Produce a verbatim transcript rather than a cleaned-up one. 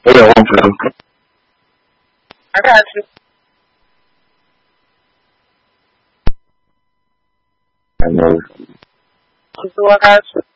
我也忘不了歌。 还是还是。 然后。 其实我开始。